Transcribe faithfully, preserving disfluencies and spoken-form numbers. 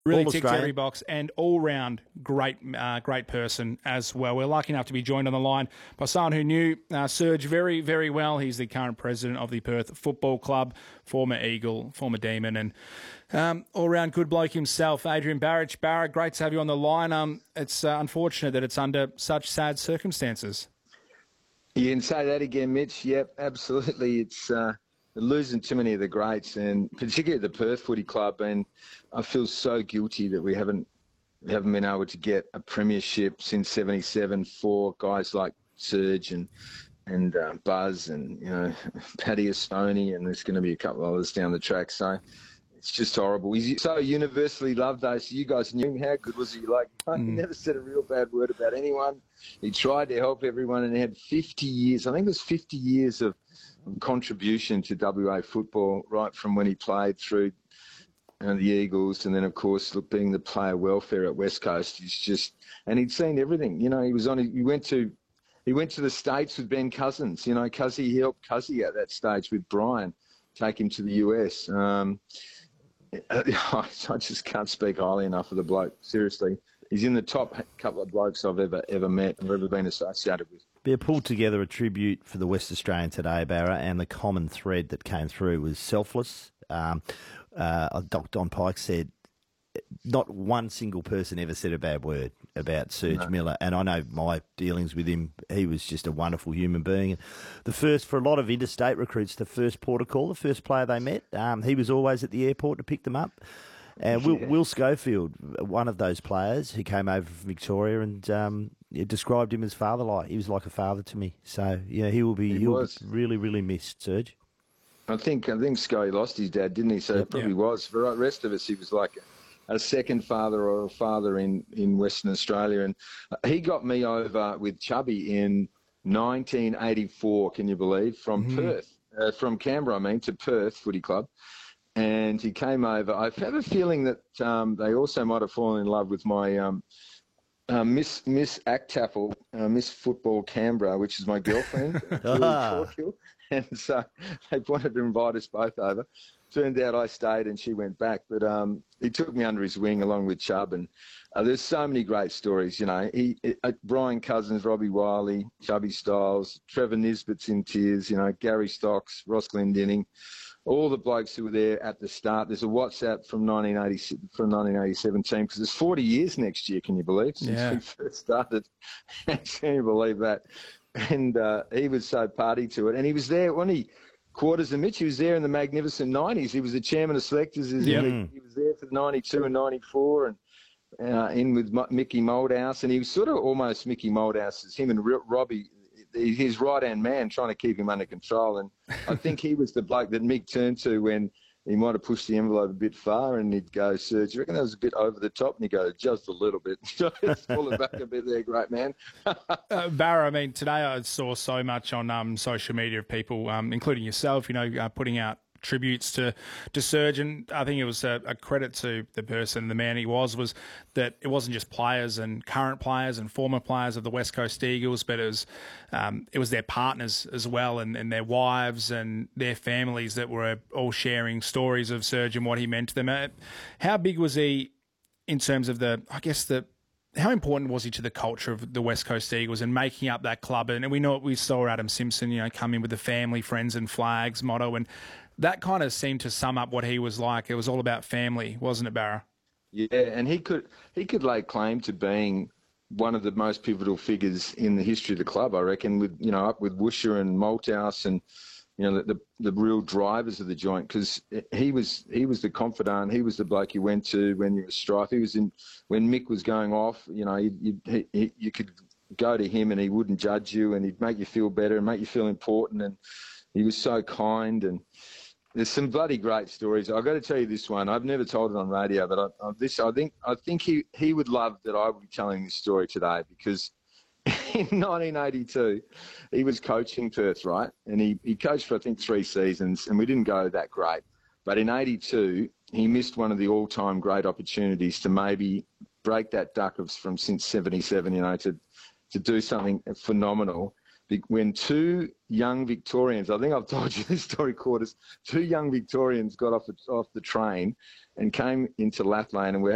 Really All ticks Australian. every box, and all-round great uh, great person as well. We're lucky enough to be joined on the line by someone who knew uh, Serge very, very well. He's the current president of the Perth Football Club, former Eagle, former Demon, and um, all-round good bloke himself, Adrian Barich. Barra, great to have you on the line. Um, it's uh, unfortunate that it's under such sad circumstances. You can say that again, Mitch. Yep, absolutely. It's uh, losing too many of the greats, and particularly the Perth Footy Club. And I feel so guilty that we haven't we haven't been able to get a premiership since seventy-seven for guys like Serge and and uh, Buzz and you know Paddy Estoni, and there's going to be a couple of others down the track. So it's just horrible. He's so universally loved, though. So you guys knew him. How good was he? Like, mm. he never said a real bad word about anyone. He tried to help everyone, and he had fifty years. I think it was fifty years of contribution to W A football, right from when he played through uh, the Eagles, and then of course look, being the player welfare at West Coast. He's just, and he'd seen everything. You know, he was on. He went to, he went to the States with Ben Cousins. You know, Cuzzy, he helped Cuzzy at that stage with Brian, take him to the U S. Um, I just can't speak highly enough of the bloke. Seriously, he's in the top couple of blokes I've ever ever met or ever been associated with. They pulled together a tribute for the West Australian today, Barra, and the common thread that came through was selfless. Um, uh, Doctor Don Pike said not one single person ever said a bad word about Serge no. Miller, and I know my dealings with him. He was just a wonderful human being. The first, for a lot of interstate recruits, the first port of call, the first player they met, um, he was always at the airport to pick them up. And Will, yeah. Will Schofield, one of those players who came over from Victoria, and um, described him as father-like. He was like a father to me. So yeah, he will be. He will be really, really missed, Serge. I think I think Sky lost his dad, didn't he? So Yep. it probably Yeah. was. For the rest of us, he was like a, a second father or a father in, in Western Australia. And he got me over with Chubby in nineteen eighty-four, can you believe, from mm-hmm. Perth, uh, from Canberra, I mean, to Perth Footy Club. And he came over. I have a feeling that um, they also might have fallen in love with my um, uh, Miss Miss Actaffel, uh, Miss Football Canberra, which is my girlfriend, Julie Corkill. And so they wanted to invite us both over. Turned out I stayed and she went back. But um, he took me under his wing along with Chubb. And uh, there's so many great stories, you know. He, uh, Brian Cousins, Robbie Wiley, Chubby Styles, Trevor Nisbet's in tears, you know, Gary Stocks, Ross Glendinning. All the blokes who were there at the start. There's a WhatsApp from nineteen eighty from nineteen eighty-seven team, because it's forty years next year. Can you believe? Since yeah. we first started, can you believe that? And uh, he was so party to it, and he was there when he quarters and Mitch. He was there in the magnificent nineties. He was the chairman of selectors. He was, yep. the, he was there for ninety-two and ninety-four, and uh, in with M- Mickey Moldhouse, and he was sort of almost Mickey Moldhouse as him and R- Robbie. His right-hand man, trying to keep him under control. And I think he was the bloke that Mick turned to when he might have pushed the envelope a bit far, and he'd go, Serge, you reckon that was a bit over the top? And he'd go, just a little bit. Just pull it back a bit there, great man. uh, Barra, I mean, today I saw so much on um, social media of people, um, including yourself, you know, uh, putting out tributes to to Serge, and I think it was a, a credit to the person, the man he was, was that it wasn't just players and current players and former players of the West Coast Eagles, but it was um, it was their partners as well, and, and their wives and their families that were all sharing stories of Serge and what he meant to them. Uh, how big was he in terms of the, I guess the, how important was he to the culture of the West Coast Eagles and making up that club? And, and we know we saw Adam Simpson, you know, come in with the family, friends and flags motto, and that kind of seemed to sum up what he was like. It was all about family, wasn't it, Barra? Yeah, and he could he could lay claim to being one of the most pivotal figures in the history of the club, I reckon, with, you know, up with Woosher and Malthouse and, you know, the, the, the real drivers of the joint, because he was he was the confidant. He was the bloke you went to when you were strife. He was in when Mick was going off. You know, you you, he, you could go to him and he wouldn't judge you, and he'd make you feel better and make you feel important. And he was so kind. And there's some bloody great stories. I've got to tell you this one. I've never told it on radio, but I, I, this I think I think he he would love that I would be telling this story today, because in nineteen eighty-two, he was coaching Perth, right? And he, he coached for, I think, three seasons, and we didn't go that great. But in eighty-two, he missed one of the all-time great opportunities to maybe break that duck of from since seventy-seven, you know, to, to do something phenomenal. When two young Victorians, I think I've told you this story, Quarters, two young Victorians got off the, off the train and came into Lathlane, and we